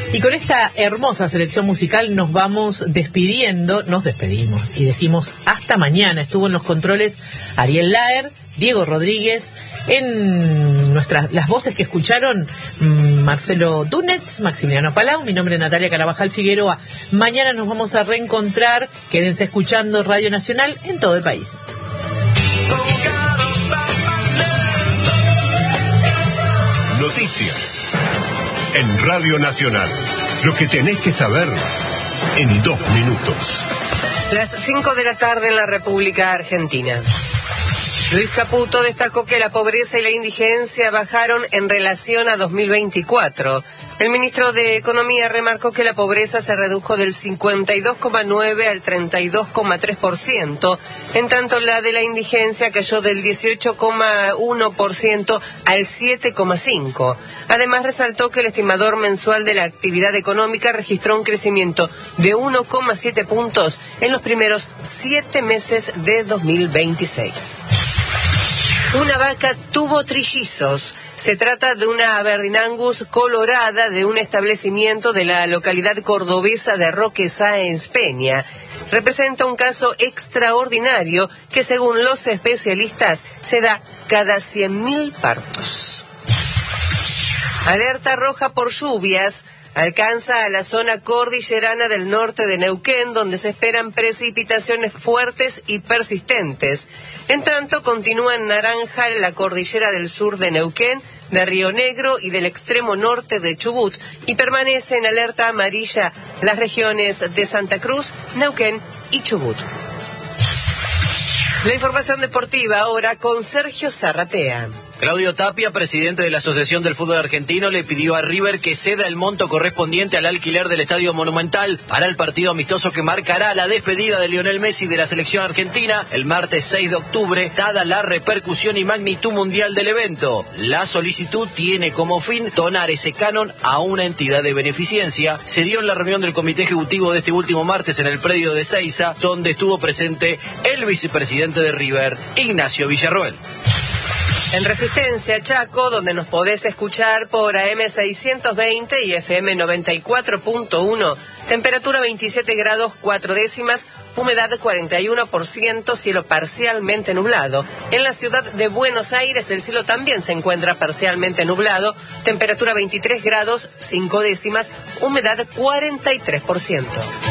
Y con esta hermosa selección musical nos vamos despidiendo, nos despedimos y decimos hasta mañana. Estuvo en los controles Ariel Laer, Diego Rodríguez, en las voces que escucharon, Marcelo Dunetz, Maximiliano Palau, mi nombre es Natalia Carabajal Figueroa. Mañana nos vamos a reencontrar, quédense escuchando Radio Nacional en todo el país. Noticias en Radio Nacional. Lo que tenés que saber en 2 minutos. Las 5 de la tarde en la República Argentina. Luis Caputo destacó que la pobreza y la indigencia bajaron en relación a 2024. El ministro de Economía remarcó que la pobreza se redujo del 52,9% al 32,3%, en tanto la de la indigencia cayó del 18,1% al 7,5%. Además, resaltó que el estimador mensual de la actividad económica registró un crecimiento de 1,7 puntos en los primeros 7 meses de 2026. Una vaca tuvo trillizos. Se trata de una Aberdeen Angus colorada de un establecimiento de la localidad cordobesa de Roque Sáenz Peña. Representa un caso extraordinario que, según los especialistas, se da cada 100.000 partos. Alerta roja por lluvias. Alcanza a la zona cordillerana del norte de Neuquén, donde se esperan precipitaciones fuertes y persistentes. En tanto, continúa en naranja la cordillera del sur de Neuquén, de Río Negro y del extremo norte de Chubut, y permanece en alerta amarilla las regiones de Santa Cruz, Neuquén y Chubut. La información deportiva ahora con Sergio Zarratea. Claudio Tapia, presidente de la Asociación del Fútbol Argentino, le pidió a River que ceda el monto correspondiente al alquiler del Estadio Monumental para el partido amistoso que marcará la despedida de Lionel Messi de la selección argentina el martes 6 de octubre, dada la repercusión y magnitud mundial del evento. La solicitud tiene como fin donar ese canon a una entidad de beneficencia. Se dio en la reunión del comité ejecutivo de este último martes en el predio de Ezeiza, donde estuvo presente el vicepresidente de River, Ignacio Villarroel. En Resistencia, Chaco, donde nos podés escuchar por AM 620 y FM 94.1, temperatura 27 grados 4 décimas, humedad 41%, cielo parcialmente nublado. En la ciudad de Buenos Aires el cielo también se encuentra parcialmente nublado, temperatura 23 grados 5 décimas, humedad 43%.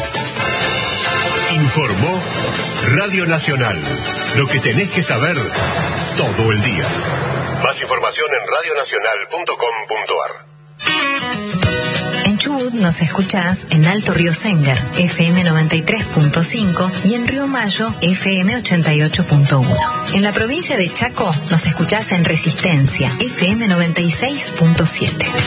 Informó Radio Nacional. Lo que tenés que saber todo el día. Más información en radionacional.com.ar. En Chubut nos escuchás en Alto Río Senger, FM 93.5 y en Río Mayo, FM 88.1. En la provincia de Chaco nos escuchás en Resistencia, FM 96.7.